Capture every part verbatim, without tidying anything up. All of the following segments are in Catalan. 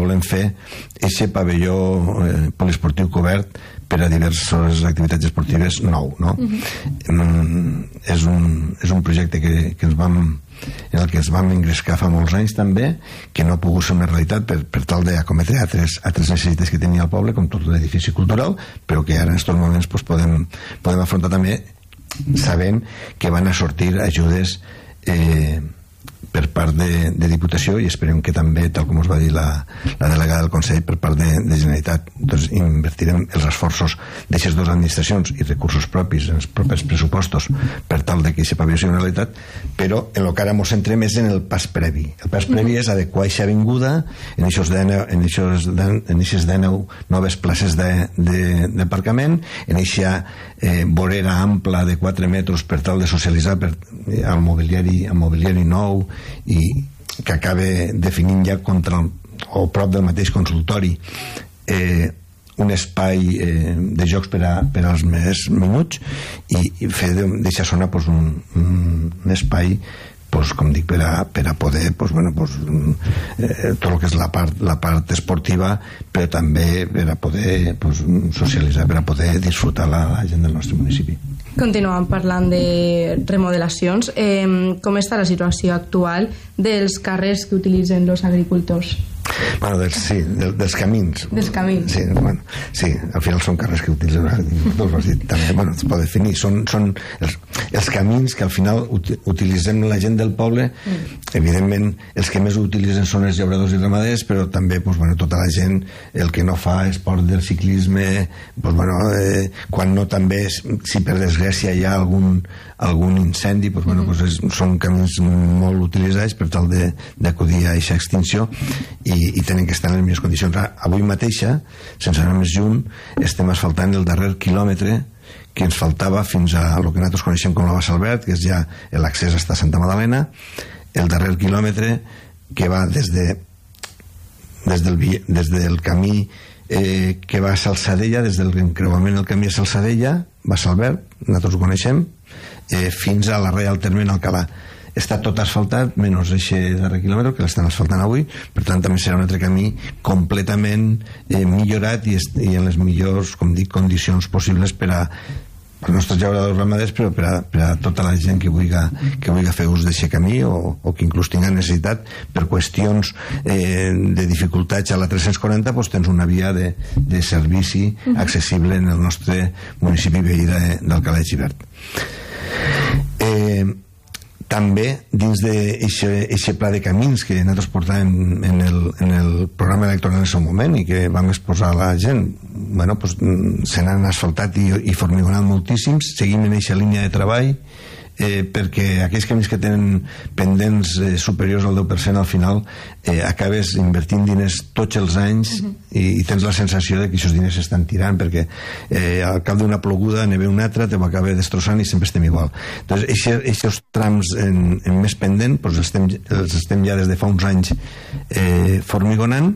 volem fer aquest pavelló eh, poliesportiu cobert per a diverses activitats esportives nou, no? Uh-huh. Mm, és, un, és un projecte que, que ens vam, en el que ens vam engrescar fa molts anys també, que no ha pogut ser una realitat per, per tal d'acometre altres, altres necessitats que tenia el poble, com tot l'edifici cultural, però que ara en aquests moments pues, podem, podem afrontar també sabent que van a sortir ajudes eh, per part de, de Diputació, i esperem que també, tal com us va dir la, la delegada del Consell, per part de, de Generalitat. Doncs invertirem els esforços d'aquestes dues administracions i recursos propis en els propers pressupostos per tal de que aquest pavelló sigui una realitat, però en el que ara ens centrem és en el pas previ. El pas previ és adequar aquesta avinguda en aquestes dènou noves places d'aparcament, en aquesta eh, vorera ampla de quatre metres per tal de socialitzar per, eh, el mobiliari, el mobiliari nou, i que acabe definint ja contra el, o prop del mateix consultori eh, un espai eh, de jocs per, a, per als més minuts, i, i fer d'aquesta zona pues, un, un espai pues, com dic, per a, per a poder pues, bueno, pues, eh, tot el que és la part, la part esportiva, però també per a poder pues, socialitzar, per a poder disfrutar la, la gent del nostre municipi. Continuem parlant de remodelacions. Eh, com està la situació actual dels carrers que utilitzen els agricultors? Bueno, dels, sí, del, dels camins. Dels camins. Sí, bueno, sí, al final són carrers que utilitzen els agricultors, també, bueno, es pot definir, són, són els, els camins que al final ut, utilitzem la gent del poble, mm. evidentment els que més ho utilitzen són els llauradors i ramaders, però també pues, bueno, tota la gent, el que no fa esport del ciclisme, pues, bueno, eh, quan no també, si per desgràcia hi ha algun, algun incendi, pues, bueno, pues, és, són camins molt utilitzats per tal d'acudir a aquesta extinció, i, i tenen que estar en les millors condicions. Avui mateixa, sense anar més lluny, estem asfaltant el darrer quilòmetre que ens faltava fins a el que nosaltres coneixem com la Bassa Albert, que és ja l'accés a Santa Madalena, el darrer quilòmetre que va des de des del, des del camí eh, que va a Salsadella, des del encreuament del camí a Salsadella, Bassa Albert, nosaltres ho coneixem, eh, fins a la Reial Terme en Alcalà. Està tot asfaltat, menys aquest darrer quilòmetre, que l'estan asfaltant avui, per tant també serà un altre camí completament eh, millorat i, i en les millors, com dic, condicions possibles per a els nostres llauradors ramaders, però per a, per a tota la gent que vulgui, que vulgui fer ús d'aquest camí, o, o que inclús tinga necessitat per qüestions eh, de dificultats a la tres-cents quaranta, doncs tens una via de, de servici accessible en el nostre municipi veí d'Alcalà de Xivert. Eh, també dins d'aquest pla de camins que nosaltres portàvem en el, en el programa electoral en el seu moment i que vam exposar a la gent, bueno, pues, se n'han asfaltat i, i formigonat moltíssims. Seguim en aquesta línia de treball eh, perquè aquells camins que tenen pendents eh, superiors al deu per cent al final eh, acabes invertint diners tots els anys uh-huh. i, i tens la sensació de que aquests diners s'estan tirant, perquè eh, al cap d'una ploguda n'hi ve una altra, te ho acaba destrossant i sempre estem igual. Doncs aquests trams en, en més pendent doncs els, estem, els estem ja des de fa uns anys eh, formigonant,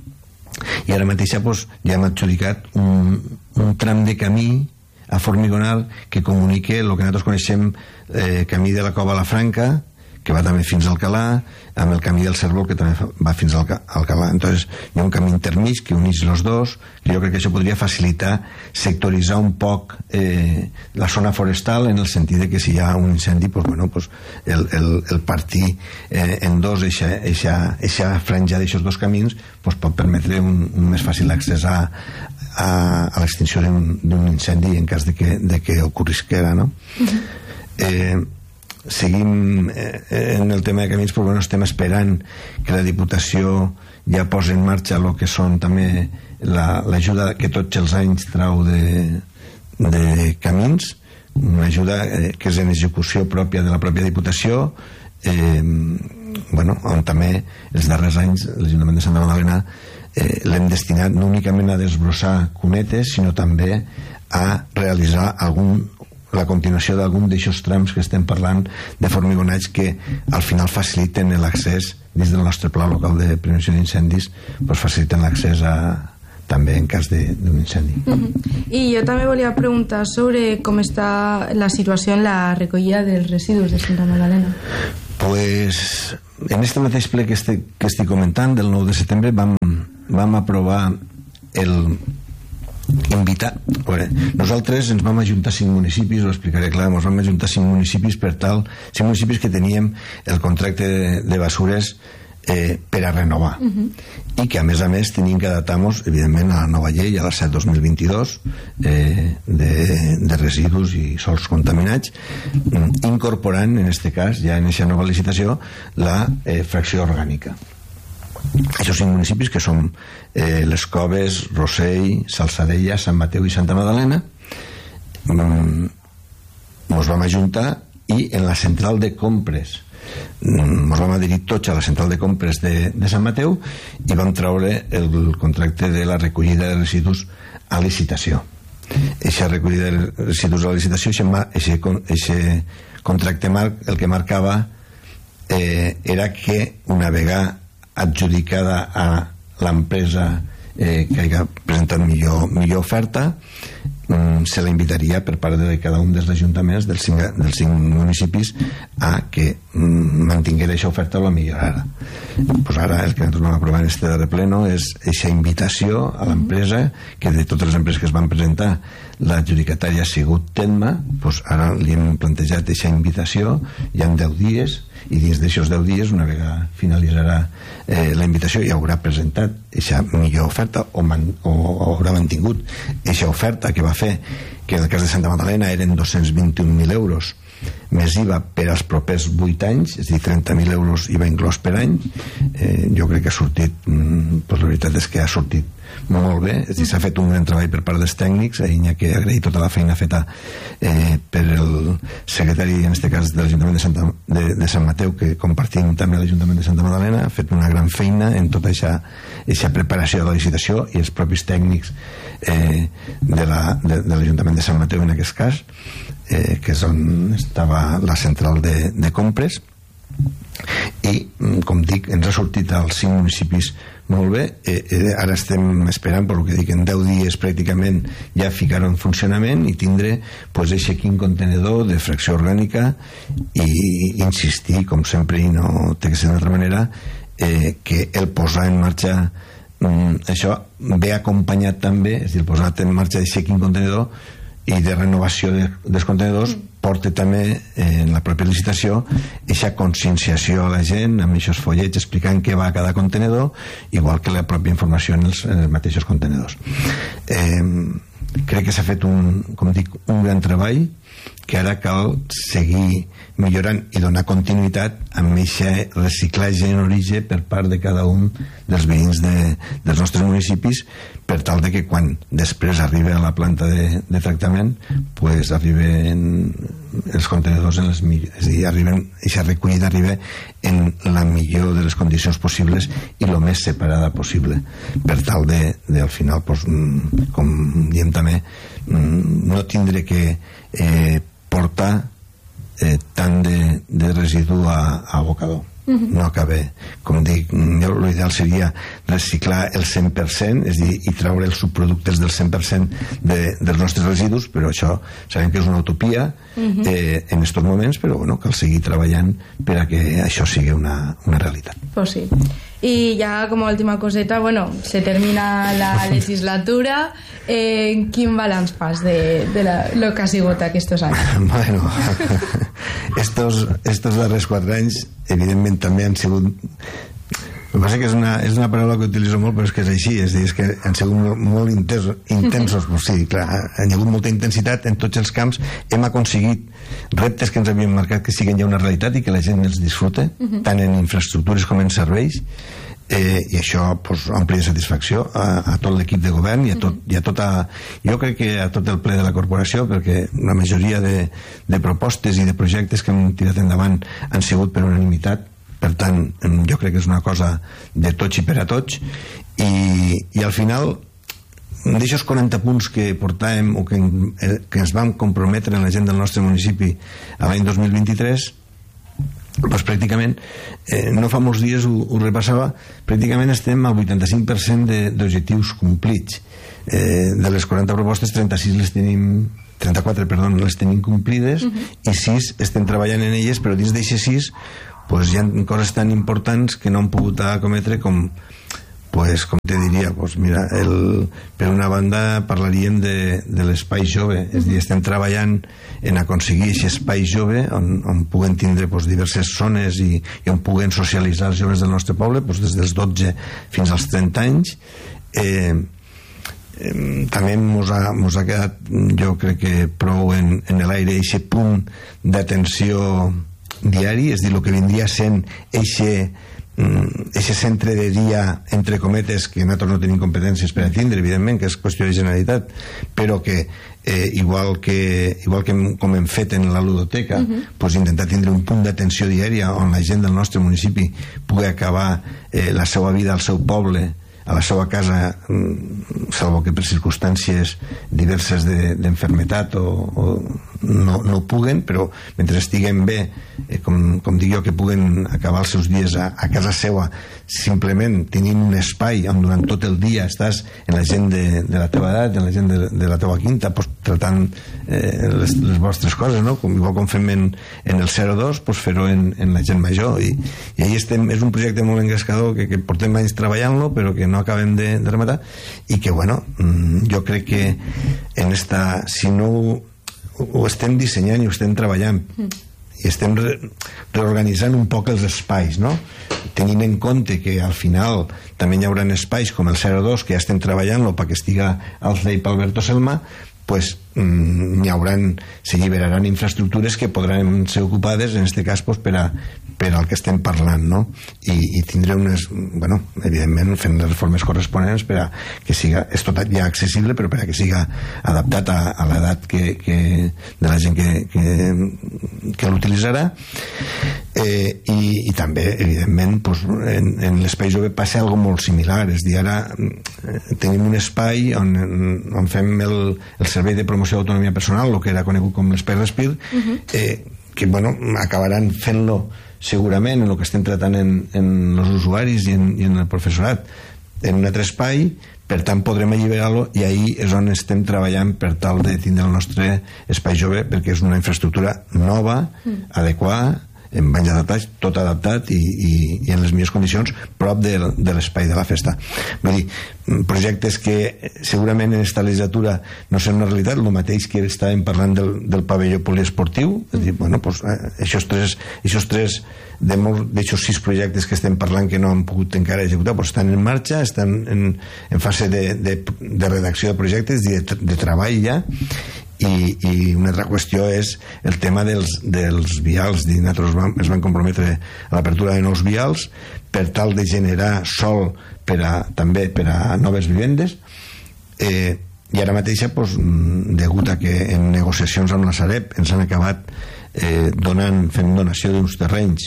i ara mateix doncs, ja hem adjudicat un, un tram de camí a formigonar que comunique el que nosaltres coneixem eh, camí de la Cova a la Franca, que va també fins a Alcalà, amb el camí del Cérvol, que també va fins a Alcalà. Entonces hi ha un camí intermig que uneix els dos, que jo crec que això podria facilitar sectoritzar un poc eh, la zona forestal, en el sentit de que si hi ha un incendi, pues, bueno, pues, el, el, el partir eh, en dos eixa franja d'aixòs dos camins pues, pot permetre un, un més fàcil accés a, a, a l'extinció d'un incendi en cas de que, de que ocorrisquera, no? Uh-huh. eh, seguim en el tema de camins, però bueno, estem esperant que la Diputació ja posi en marxa el que són també l'ajuda la, que tots els anys trau de, de camins, una ajuda eh, que és en execució pròpia de la pròpia Diputació, eh, bueno, on també els darrers anys l'Ajuntament de Santa Madalena eh, l'hem destinat no únicament a desbrossar cunetes, sinó també a realitzar algun la continuació d'algun d'aixòs trams que estem parlant de formigonats que al final faciliten l'accés dins del nostre pla local de prevenció d'incendis, doncs faciliten l'accés a també en cas d'un incendi. Uh-huh. I jo també volia preguntar sobre com està la situació en la recollida dels residus de Santa Madalena. Pues en este mateix ple que, este, que estic comentant del nou de setembre vam, vam aprovar el invitar... Bueno, nosaltres ens vam ajuntar cinc municipis, ho explicaré clar, ens vam ajuntar cinc municipis per tal, cinc municipis que teníem el contracte de, de basures eh, per a renovar, uh-huh. i que a més a més tenim que adaptar-nos evidentment a la nova llei, a la set dos mil vint-i-dos eh, de, de residus i sols contaminats, incorporant en aquest cas, ja en aquesta nova licitació, la eh, fracció orgànica. Això cinc municipis que són eh, Les Coves, Rossell, Salsadella, Sant Mateu i Santa Magdalena. Mm, ens vam ajuntar i en la central de compres ens vam adherir tots a la central de compres de, de Sant Mateu i vam treure el contracte de la recollida de residus a licitació. Eixa recollida de residus a licitació, aquest contracte marc, el que marcava eh, era que una vegada adjudicada a l'empresa eh, que hagi presentat millor, millor oferta, mm, se la invitaria per part de cada un dels ajuntaments dels cinc, dels cinc municipis a que mm, mantinguera aquesta oferta o la millorara. Pues ara el que nosaltres vam aprovar en este darrer pleno és aquesta invitació a l'empresa, que de totes les empreses que es van presentar l'adjudicatària ha sigut Tenma, pues ara li hem plantejat aquesta invitació, hi ha deu dies, i dins d'aixòs deu dies, una vegada finalitzarà eh, la invitació, hi haurà presentat aquesta millor oferta o, man, o, o haurà mantingut aquesta oferta que va fer, que en el cas de Santa Magdalena eren dos-cents vint-i-un mil euros més I V A per als propers vuit anys, és a dir, trenta mil euros I V A inclòs per any. Eh, jo crec que ha sortit, mm, pues la veritat és que ha sortit molt bé, és a dir, s'ha fet un gran treball per part dels tècnics, ahir n'hi ha que agrair tota la feina feta eh, per el secretari, en aquest cas de l'Ajuntament de, Santa, de, de Sant Mateu, que compartim també l'Ajuntament de Santa Magdalena, ha fet una gran feina en tota aquesta preparació de la licitació, i els propis tècnics eh, de l'Ajuntament de, de Sant Mateu en aquest cas, eh, que és on estava la central de, de compres, i com dic, ens ha sortit als cinc municipis molt bé. eh, eh, ara estem esperant, per que dic, en deu dies pràcticament ja ficar-ho en funcionament i tindre pues eixe quin contenedor de fracció orgànica, i insistir, com sempre, i no té que ser d'altra manera, eh, que el posar en marxa mm, això ve acompanyat també, és a dir, el posar en marxa eixe quin contenedor i de renovació de, dels contenedors porta també eh, en la pròpia licitació eixa conscienciació a la gent amb aquests follets explicant què va a cada contenedor, igual que la pròpia informació en els, en els mateixos contenedors. Eh, crec que s'ha fet un, com dic, un gran treball, que ara cal seguir millorant i donar continuïtat amb aquest reciclatge en origen per part de cada un dels veïns de, dels nostres municipis, per tal de que quan després arriba a la planta de, de tractament pues arriben els contenidors en les millors, és a dir, arriben, aquesta recollida arriba en la millor de les condicions possibles i el més separada possible, per tal de, de al final, pues, com diem també, no tindre que eh, portar eh, tant de, de residu a, a abocador. Uh-huh. No acaba, com dic, l'ideal seria reciclar el cent per cent, és a dir, i treure els subproductes del cent per cent de, dels nostres residus, però això sabem que és una utopia uh-huh. eh, en aquests moments, però bueno, cal seguir treballant per a que això sigui una, una realitat. Pues sí. Y ya como última coseta, bueno, se termina la legislatura. Eh, quin balanç fas de, de la, lo que ha sigut aquests anys? Bueno, estos, estos darrers quatre anys evidentment també han sigut, el que passa que és una, és una paraula que utilitzo molt, però és que és així, és, dir, és que han sigut molt, molt intensos, intensos pues sí, clar, han hagut molta intensitat en tots els camps, hem aconseguit reptes que ens havien marcat que siguin ja una realitat i que la gent els disfrute, uh-huh. tant en infraestructures com en serveis, eh, i això pues, amplia satisfacció a, a tot l'equip de govern i a tot, i a tota, jo crec que a tot el ple de la corporació, perquè la majoria de, de propostes i de projectes que hem tirat endavant han sigut per unanimitat. Per tant, jo crec que és una cosa de tots i per a tots, i, i al final d'aixòs quaranta punts que portàvem o que, que ens vam comprometre en la gent del nostre municipi a l'any dos mil vint-i-tres, doncs pràcticament, eh, no fa molts dies ho, ho repassava, pràcticament estem al vuitanta-cinc per cent d'objectius complits. Eh, de les quaranta propostes, trenta-sis les tenim, trenta-quatre, perdó, les tenim complides, uh-huh. i sis estem treballant en elles, però dins d'aixes sis pues, hi ha coses tan importants que no han pogut acometre com pues, com te diria, pues mira, el, per una banda parlaríem de, de l'espai jove, és a dir, estem treballant en aconseguir aquest espai jove on, on puguen tindre pues, diverses zones i, i on puguen socialitzar els joves del nostre poble, pues, des dels dotze fins als trenta anys. eh, eh, també mos ha, mos ha quedat, jo crec que prou en, en l'aire aquest punt d'atenció diari, és a dir, el que vindria sent eixe ese centre de dia, entre cometes, que nosaltres no tenim competències per a tindre, evidentment, que és qüestió de Generalitat, però que eh, igual que igual que com hem fet en la ludoteca, uh-huh. pues intentar tindre un punt d'atenció diària on la gent del nostre municipi pugui acabar eh, la seva vida al seu poble, a la seva casa, salvo que per circumstàncies diverses d'enfermetat de, o, o no, no puguen, però mentre estiguen bé, eh, com, com dic jo, que puguen acabar els seus dies a, a casa seva, simplement tenint un espai on durant tot el dia estàs en la gent de, de la teva edat, en la gent de, de la teva quinta, pues, tratant eh, les, les vostres coses, no? Com, igual com fem en, en el zero dos, pues, fer-ho en, en la gent major, i, i ahí estem, és un projecte molt engrescador que, que portem anys treballant-lo, però que no acabem de, de rematar, i que bueno, jo crec que en esta, si no ho, ho estem dissenyant i ho estem treballant mm. i estem re, reorganitzant un poc els espais, no? Tenint en compte que al final també hi haurà espais com el zero dos que ja estem treballant-lo perquè estiga al C E I P Alberto Selma, pues n'hi hauran, s'alliberaran infraestructures que podran ser ocupades en aquest cas pues, per, a, per al que estem parlant, no? I, i tindré unes, bueno, evidentment fent les reformes corresponents per a que siga, és tot ja accessible, però per a que siga adaptat a, a l'edat que, que, de la gent que, que, que l'utilitzarà. Eh, i, i també, evidentment, pues, en, en l'espai jove passa algo molt similar, és a dir, ara eh, tenim un espai on, on fem el, el servei de promoció d'autonomia personal, el que era conegut com l'Espai Respir, uh-huh. eh, que bueno, acabaran fent-lo segurament en el que estem tratant en, en els usuaris i en, i en el professorat en un altre espai, per tant podrem alliberar-lo i ahí és on estem treballant per tal de tindre el nostre espai jove, perquè és una infraestructura nova, uh-huh. adequada, en banys adaptats, tot adaptat i, i, i en les millors condicions, prop de, de l'espai de la festa. Vull dir, projectes que segurament en esta legislatura no són una realitat, el mateix que estàvem parlant del, del pavelló poliesportiu, és dir, bueno, pues, aquests tres, aquests tres de molts d'aquests sis projectes que estem parlant que no han pogut encara executar, però estan en marxa, estan en, en fase de, de, de redacció de projectes i de, de treball ja. I, i una altra qüestió és el tema dels, dels vials. Nosaltres vam, es van comprometre a l'apertura de nous vials per tal de generar sòl per a, també per a noves vivendes, eh, i ara mateixa pues, degut a que en negociacions amb la Sareb ens han acabat eh, donant, fent donació d'uns terrenys,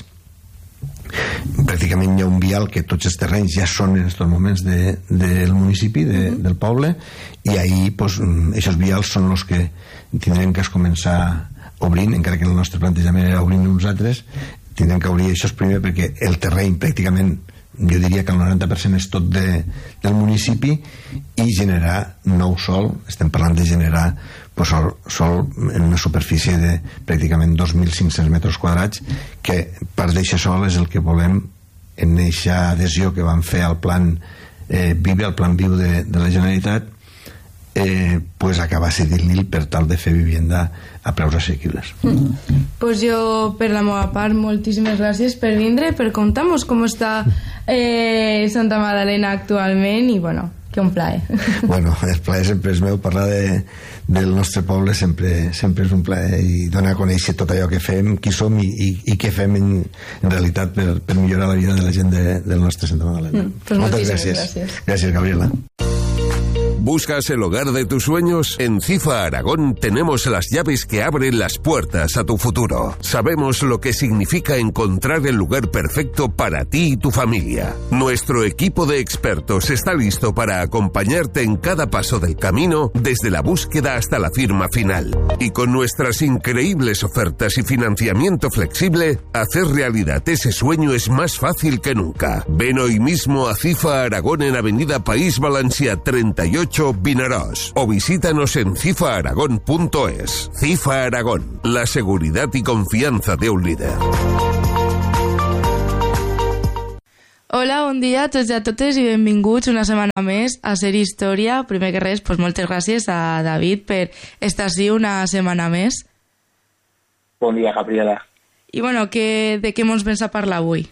pràcticament hi ha un vial que tots els terrenys ja són en aquests moments de, del municipi, de, uh-huh. del poble, i ahir pues, aquests vials són els que tindrem que començar obrint, encara que el nostre plantejament era obrir uns altres, tindrem que obrir això primer perquè el terreny pràcticament, jo diria que el noranta per cent és tot de, del municipi, i generar nou sòl, estem parlant de generar pues, sol, sol en una superfície de pràcticament dos mil cinc-cents metres quadrats, que part d'aquest sòl és el que volem en aquesta adhesió que vam fer al plan eh, Vive, al plan Viu de, de la Generalitat, eh, pues acabar cedint-li per tal de fer vivienda a preus assequibles. Mm. Pues jo, per la meva part, moltíssimes gràcies per vindre, per contar-nos com està eh, Santa Magdalena actualment, i bueno, que un plaer. Bueno, el plaer sempre és meu, parlar de, del nostre poble sempre, sempre és un plaer, i donar a conèixer tot allò que fem, qui som i, i, i què fem en, en realitat per, per millorar la vida de la gent de, del nostre Santa Magdalena. Mm, pues moltes gràcies. gràcies. Gràcies, Gabriela. ¿Buscas el hogar de tus sueños? En CIFA Aragón tenemos las llaves que abren las puertas a tu futuro. Sabemos lo que significa encontrar el lugar perfecto para ti y tu familia. Nuestro equipo de expertos está listo para acompañarte en cada paso del camino, desde la búsqueda hasta la firma final. Y con nuestras increíbles ofertas y financiamiento flexible, hacer realidad ese sueño es más fácil que nunca. Ven hoy mismo a CIFA Aragón en Avenida País Valencià treinta y ocho, Vinaròs, o visítanos en cifa aragón punto es. CIFA Aragón, la seguridad y confianza de un líder. Hola, bon dia a tots i a totes i benvinguts una setmana més a Ser Història. Primer que res, pues, moltes gràcies a David per estar així una setmana més. Bon dia, Gabriela. I bueno, que, de què ens vens a parlar avui?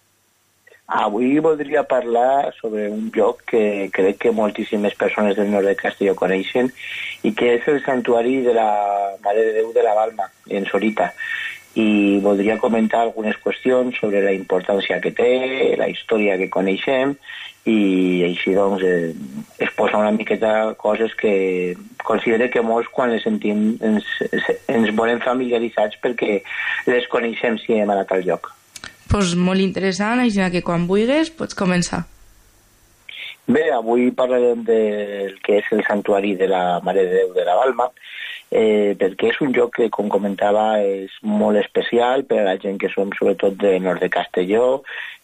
Avui voldria parlar sobre un lloc que crec que moltíssimes persones del nord de Castelló coneixen i que és el santuari de la Mare de Déu de la Balma, en Sorita. I voldria comentar algunes qüestions sobre la importància que té, la història que coneixem, i així doncs eh, exposar una miqueta coses que considero que molts quan les sentim ens, ens volem familiaritzats perquè les coneixem si hem anat al lloc. Pues molt interessant, així que quan vulguis pots començar. Bé, avui parlarem del que és el santuari de la Mare de Déu de la Balma, eh, perquè és un lloc que, com comentava, és molt especial per a la gent que som sobretot de nord de Castelló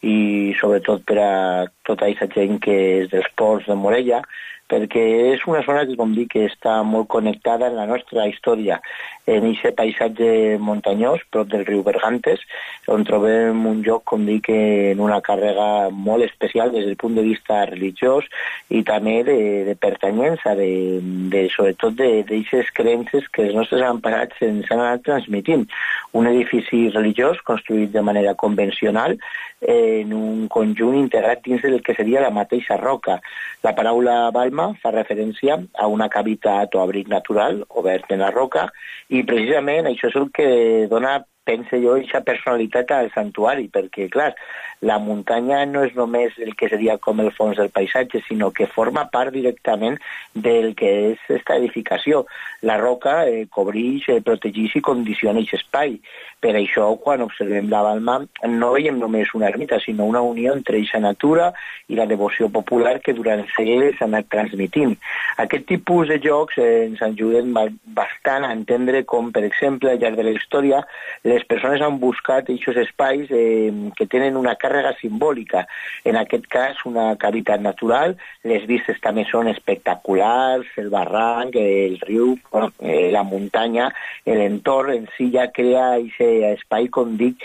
i sobretot per a tota aquesta gent que és dels ports de Morella, perquè és una zona que, com dic, que està molt connectada en la nostra història, en aquest paisatge muntanyós, prop del riu Bergantes, on trobem un lloc, com dic, en una càrrega molt especial des del punt de vista religiós i també de, de pertanyença, de, de, sobretot d'aquestes creences que els nostres avantpassats ens han anat transmitint. Un edifici religiós construït de manera convencional en un conjunt integrat dins del que seria la mateixa roca. La paraula balma fa referència a una cavitat o abric natural obert en la roca i precisament això és el que dona, penso jo, aquesta personalitat al santuari, perquè, clar, la muntanya no és només el que seria com el fons del paisatge, sinó que forma part directament del que és aquesta edificació. La roca eh, cobreix, eh, protegeix i condiciona aquest espai. Per això, quan observem la Balma, no veiem només una ermita, sinó una unió entre aquesta natura i la devoció popular que durant segles s'ha anat transmitint. Aquest tipus de jocs eh, ens ajuden bastant a entendre com, per exemple, al llarg de la història, les persones han buscat aquests espais eh, que tenen una càrrega simbòlica. En aquest cas, una cavitat natural. Les vistes també són espectaculars, el barranc, el riu, eh, la muntanya, l'entorn en si ja crea aquest espai, com dic,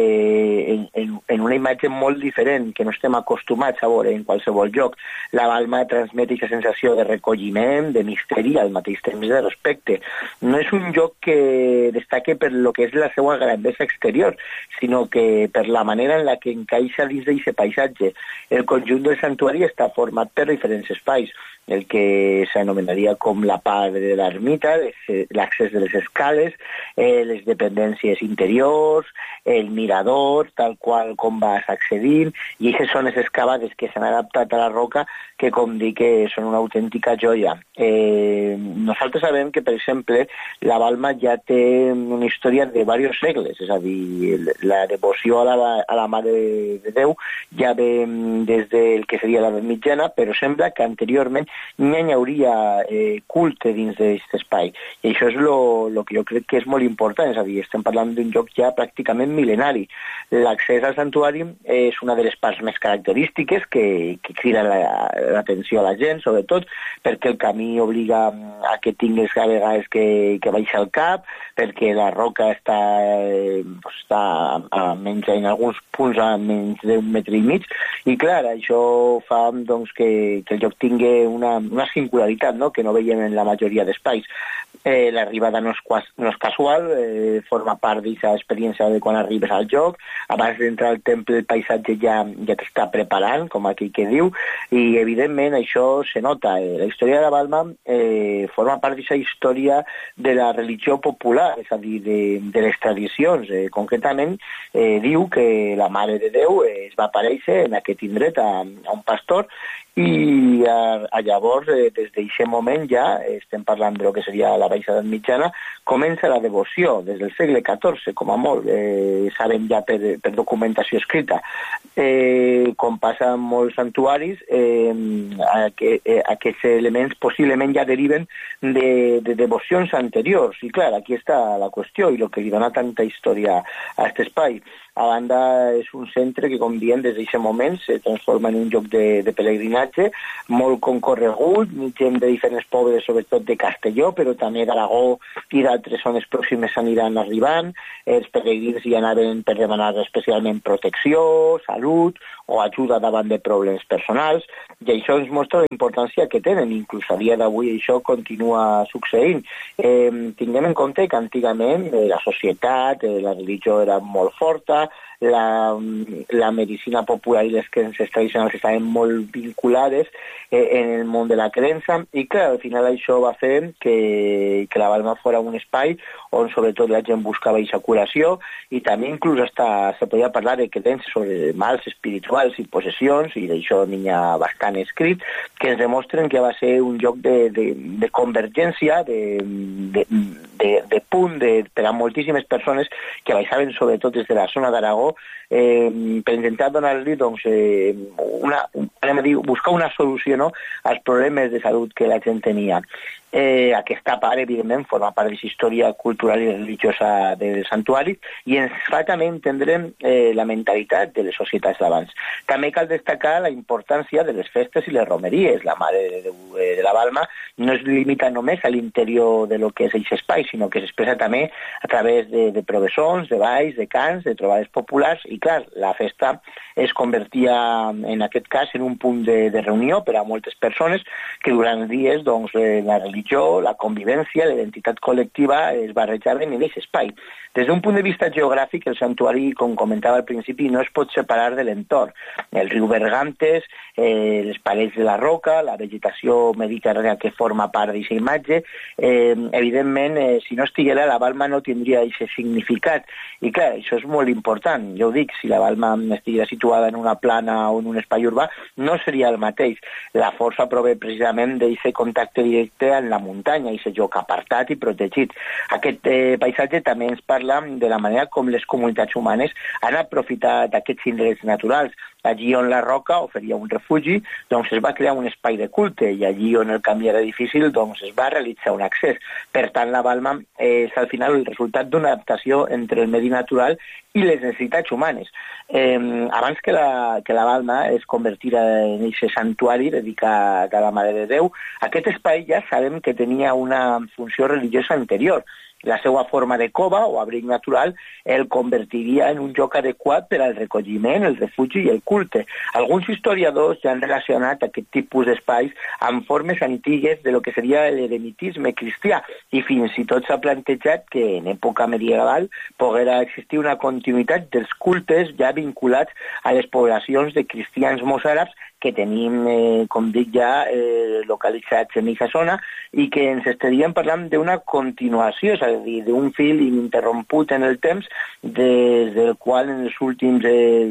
eh, en, en, en una imatge molt diferent, que no estem acostumats a veure en qualsevol lloc. La Balma transmet aquesta sensació de recolliment, de misteri, al mateix temps de respecte. No és un lloc que destaque per lo que és la seva grandesa exterior, sinó que per la manera en la que encaixa dins d'aquest paisatge. El conjunt del santuari està format per diferents espais, el que s'anomenaria com la part de l'ermita, l'accés de les escales, eh, les dependències interiors, el mirador, tal qual com vas accedint, i aquestes zones excavades que s'han adaptat a la roca, que com dic que són una autèntica joia. Eh, nosaltres sabem que, per exemple, la Balma ja té una història de diversos segles, és a dir, la devoció a la, a la Mare de Déu ja ve des del que seria l'edat mitjana, però sembla que anteriorment n'hi hauria eh, culte dins d'aquest espai. I això és el que jo crec que és molt important, és a dir, estem parlant d'un lloc ja pràcticament mil·lenari. L'accés al santuari és una de les parts més característiques que, que crida l'atenció a la gent, sobretot perquè el camí obliga a que tingues a vegades que, que baixar el cap, perquè la roca està, eh, està a menys, en alguns punts a menys d'un metre i mig, i clar, això fa doncs, que, que el lloc tingui una, una singularitat, no?, que no veiem en la majoria d'espais. Eh, l'arribada no és, no és casual, eh, forma part d'aquesta experiència de quan arribes al lloc. Abans d'entrar al temple el paisatge ja, ja t'està preparant, com aquí que diu, i evidentment això se nota. Eh, la història de la Balma eh, forma part d'aquesta història de la religió popular, és a dir, de, de les tradicions. Eh, concretament eh, diu que la Mare de Déu eh, es va aparèixer en aquest indret a, a un pastor, i a, a llavors, eh, des d'aquest moment ja, estem parlant de lo que seria la baixa edat mitjana, comença la devoció, des del segle catorze, com a molt, eh, sabem ja per, per documentació escrita. Eh, com passa amb molts santuaris, eh, aqu eh, aquests elements possiblement ja deriven de, de devocions anteriors, i clar, aquí està la qüestió, i el que li dona tanta història a aquest espai. A banda, és un centre que, com diem, des d'aquest moment se transforma en un lloc de, de pelegrinatge molt concorregut, gent de diferents pobles, sobretot de Castelló, però també d'Aragó i d'altres zones pròximes s'aniran arribant. Els peregrins hi anaven per demanar especialment protecció, salut o ajuda davant de problemes personals, i això ens mostra la importància que tenen. Inclús a dia d'avui això continua succeint. Eh, tinguem en compte que antigament eh, la societat, eh, la religió era molt forta, la, la medicina popular i les creences tradicionals estaven molt vinculades eh, en el món de la creença, i clar, al final això va fer que, que la Balma fora un espai on sobretot la gent buscava aquesta curació, i també inclús hasta se podia parlar de creences sobre mals espirituals i possessions, i d'això n'hi ha bastant escrit, que ens demostren que va ser un lloc de, de, de convergència, de, de, de, de punt de, per a moltíssimes persones que baixaven sobretot des de la zona d'Aragó, eh, per intentar donar-li doncs, eh, una, un, dir, buscar una solució, no?, als problemes de salut que la gent tenia. Eh, aquesta part, evidentment, forma part de la història cultural i religiosa del santuari, i ens fa també entendre eh, la mentalitat de les societats d'abans. També cal destacar la importància de les festes i les romeries. La Mare de, de, de la Balma no es limita només a l'interior de lo que és aquest espai, sinó que s'expressa també a través de, de professons, de balls, de cants, de trobades populars, i clar, la festa es convertia en aquest cas en un punt de, de reunió per a moltes persones que durant dies doncs, eh, la religió, la convivència, la identitat col·lectiva es barrejaven en aquest espai. Des d'un punt de vista geogràfic, el santuari, com comentava al principi, no es pot separar de l'entorn. El riu Bergantes, eh, les parets de la roca, la vegetació mediterrània que forma part d'aquesta imatge, eh, evidentment, eh, si no estiguera, la Balma no tindria aquest significat. I clar, això és molt important. Jo ho dic, si la Balma estiguera situada en una plana o en un espai urbà, no seria el mateix. La força prové precisament d'aquest contacte directe amb la muntanya, aquest lloc apartat i protegit. Aquest eh, paisatge també ens parla de la manera com les comunitats humanes han aprofitat aquests indrets naturals. Allí on la roca oferia un refugi, doncs es va crear un espai de culte, i allí on el canvi era difícil, doncs es va realitzar un accés. Per tant, la Balma és al final el resultat d'una adaptació entre el medi natural i les necessitats humanes. Eh, abans que la, que la Balma es convertira en aquest santuari dedicat a la Mare de Déu, aquest espai ja sabem que tenia una funció religiosa anterior. La seva forma de cova o abric natural el convertiria en un lloc adequat per al recolliment, el refugi i el culte. Alguns historiadors ja han relacionat aquest tipus d'espais amb formes antigues de lo que seria l'eremitisme cristià, i fins i tot s'ha plantejat que en època medieval poguera existir una continuïtat dels cultes ja vinculats a les poblacions de cristians mozàrabs que tenim, eh, com dic ja, eh, localitzats en aquesta zona, i que ens estaríem parlant d'una continuació, és a dir, d'un fil ininterromput en el temps, des del qual en els últims eh,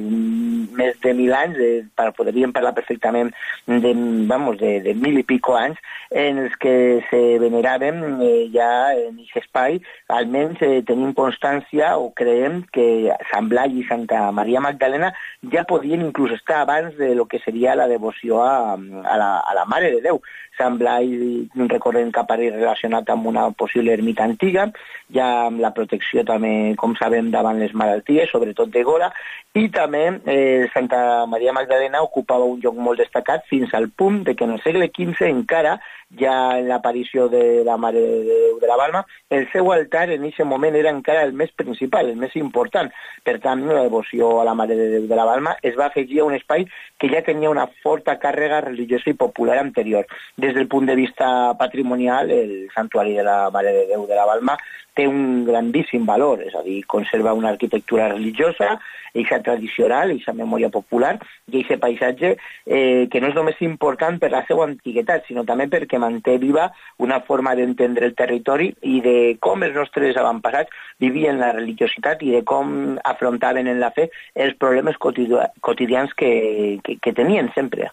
més de mil anys, eh, podríem parlar perfectament de, vamos, de, de mil i pico anys, en els que se veneraven eh, ja en aquest espai. Almenys eh, tenim constància o creiem que Sant Blai i Santa Maria Magdalena ja podien inclús estar abans de lo que seria la devoció a, a, la, a la Mare de Déu. Sant Blai, recordem que apareix relacionat amb una possible ermita antiga, ja amb la protecció també, com sabem, davant les malalties, sobretot de gora, i també eh, Santa Maria Magdalena ocupava un lloc molt destacat fins al punt de que en el segle quinze encara, ja en l'aparició de la Mare de Déu de la Balma, el seu altar en aquest moment era encara el més principal, el més important. Per tant, la devoció a la Mare de Déu de la Balma es va afegir a un espai que ja tenia una forta càrrega religiosa i popular anterior. Des del punt de vista patrimonial, el santuari de la Mare de Déu de la Balma té un grandíssim valor, és a dir, conserva una arquitectura religiosa, eixa tradicional, eixa memòria popular, i eixe paisatge eh, que no és només important per la seva antiguitat, sinó també perquè manté viva una forma d'entendre el territori i de com els nostres avantpassats vivien la religiositat i de com afrontaven en la fe els problemes quotidians que, que, que tenien sempre.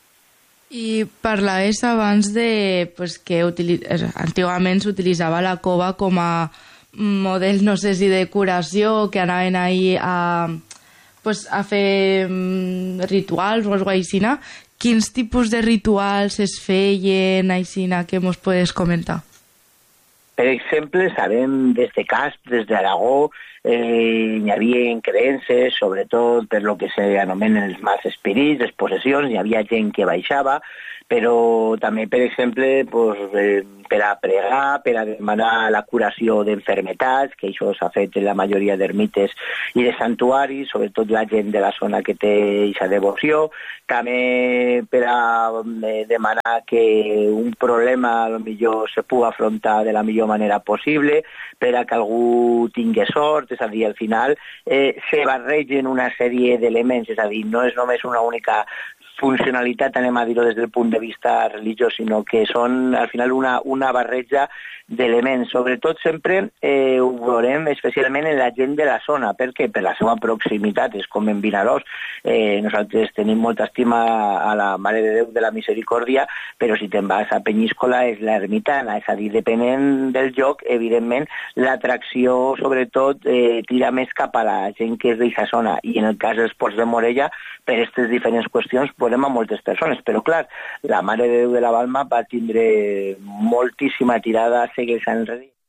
I parlaves abans de pues, que utili... antigament s'utilitzava la cova com a model, no sé si de curació, que anaven ahí a, pues, a fer mm, rituals o alguna cosa. Quins tipus de rituals es feien aixina que mos podes comentar? Per exemple, sabem des de Casp, des d'Aragó, eh, hi havia creences, sobretot per lo que s'anomenen els mals espirits, les possessions, hi havia gent que baixava, però també, per exemple, pues, eh, per a pregar, per a demanar la curació d'enfermetats, que això s'ha fet en la majoria d'ermites i de santuaris, sobretot la gent de la zona que té aquesta devoció, també per a eh, demanar que un problema millor se pugui afrontar de la millor manera possible, per a que algú tingui sort, és a dir, al final eh, se barregen una sèrie d'elements, és a dir, no és només una única funcionalitat, anem a dir-ho des del punt de vista religiós, sinó que són al final una, una barreja d'elements. Sobretot sempre eh, ho veurem especialment en la gent de la zona. Per què? Per la seva proximitat, és com en Vinaròs. Eh, nosaltres tenim molta estima a la Mare de Déu de la Misericòrdia, però si te'n vas a Penyíscola és l'ermitana, és a dir, depenent del lloc, evidentment, l'atracció sobretot eh, tira més cap a la gent que és d'aquesta zona, i en el cas dels Ports de Morella, per aquestes diferents qüestions, podem a moltes persones, però clar, la Mare de Déu de la Balma va tindre moltíssima tirada segles enrere.